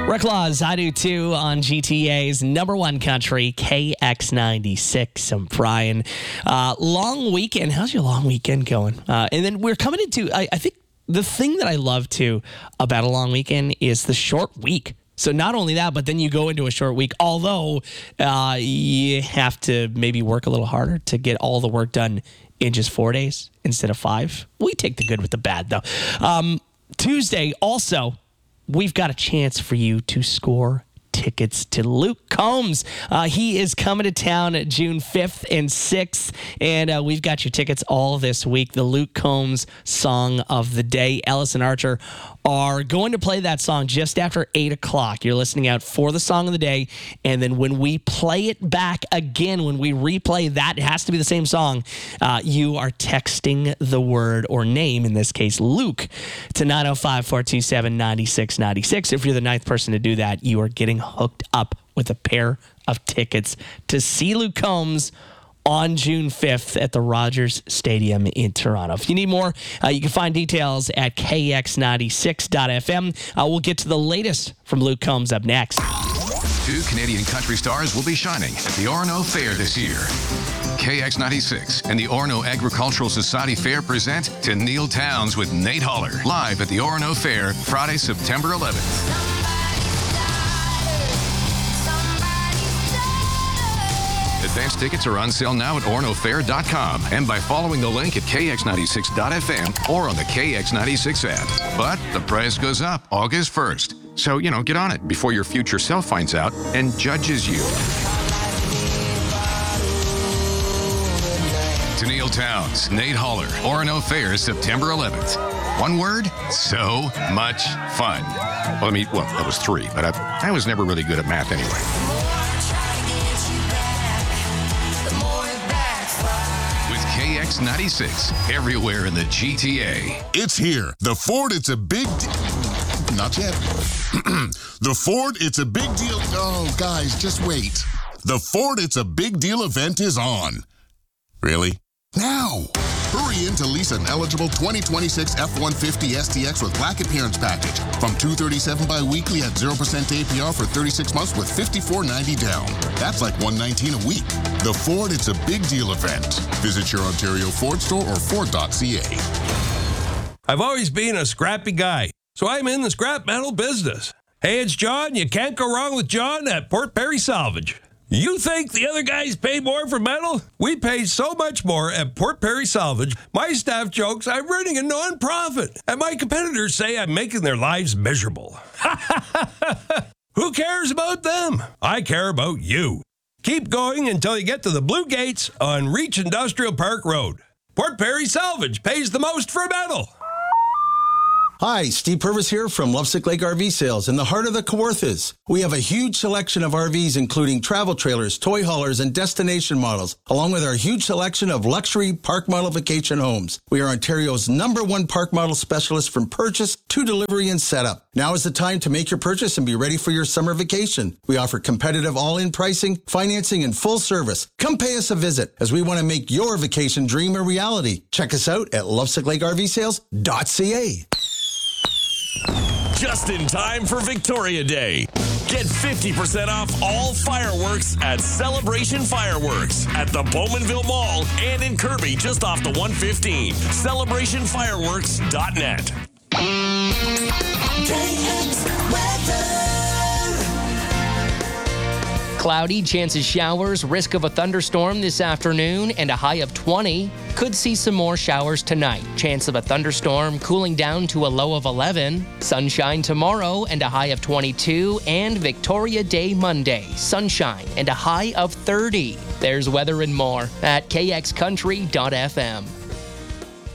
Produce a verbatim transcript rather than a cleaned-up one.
Rick Laws, I do too, on G T A's number one country, K X ninety-six. I'm Brian. Uh, long weekend. How's your long weekend going? Uh, and then we're coming into, I, I think the thing that I love too about a long weekend is the short week. So not only that, but then you go into a short week, although uh, you have to maybe work a little harder to get all the work done in just four days instead of five. We take the good with the bad, though. Um, Tuesday, also, we've got a chance for you to score tickets to Luke Combs. Uh, he is coming to town June fifth and sixth, and uh, we've got your tickets all this week. The Luke Combs Song of the Day. Ellis and Archer are going to play that song just after eight o'clock. You're listening out for the Song of the Day, and then when we play it back again, when we replay that, it has to be the same song, uh, you are texting the word or name, in this case, Luke, to nine oh five, four two seven, nine six nine six. If you're the ninth person to do that, you are getting hooked up with a pair of tickets to see Luke Combs on June fifth at the Rogers Stadium in Toronto. If you need more, uh, you can find details at K X ninety-six dot F M. Uh, we'll get to the latest from Luke Combs up next. Two Canadian country stars will be shining at the Orono Fair this year. K X ninety-six and the Orono Agricultural Society Fair present To Neil Towns with Nate Holler, live at the Orono Fair, Friday, September eleventh. Advance tickets are on sale now at orono fair dot com and by following the link at K X ninety-six dot F M or on the K X ninety-six app. But the price goes up August first. So, you know, get on it before your future self finds out and judges you. To Neil Towns, Nate Holler, Orono Fair, September eleventh. One word, so much fun. Well, I mean, well, that was three, but I, I was never really good at math anyway. K X ninety-six, everywhere in the G T A. It's here. The Ford, it's a big deal. Not yet. The Ford, it's a big deal. Oh, guys, just wait. The Ford, it's a big deal event is on. Really? Now. Hurry in to lease an eligible twenty twenty-six F one fifty S T X with Black Appearance Package from two hundred thirty-seven dollars bi-weekly at zero percent A P R for thirty-six months with fifty-four ninety down. That's like one hundred nineteen dollars a week. The Ford, it's a big deal event. Visit your Ontario Ford store or Ford dot C A. I've always been a scrappy guy, so I'm in the scrap metal business. Hey, it's John. You can't go wrong with John at Port Perry Salvage. You think the other guys pay more for metal? We pay so much more at Port Perry Salvage. My staff jokes I'm running a non-profit, and my competitors say I'm making their lives miserable. Who cares about them? I care about you. Keep going until you get to the Blue Gates on Reach Industrial Park Road. Port Perry Salvage pays the most for metal. Hi, Steve Purvis here from Lovesick Lake R V Sales in the heart of the Kawarthas. We have a huge selection of R Vs, including travel trailers, toy haulers, and destination models, along with our huge selection of luxury park model vacation homes. We are Ontario's number one park model specialist from purchase to delivery and setup. Now is the time to make your purchase and be ready for your summer vacation. We offer competitive all-in pricing, financing, and full service. Come pay us a visit as we want to make your vacation dream a reality. Check us out at lovesick lake R V sales dot C A. Just in time for Victoria Day. Get fifty percent off all fireworks at Celebration Fireworks at the Bowmanville Mall and in Kirby just off the one fifteen. celebration fireworks dot net. Cloudy, chance of showers, risk of a thunderstorm this afternoon, and a high of twenty. Could see some more showers tonight. Chance of a thunderstorm, cooling down to a low of eleven. Sunshine tomorrow and a high of twenty-two. And Victoria Day Monday, sunshine and a high of thirty. There's weather and more at K X country dot F M.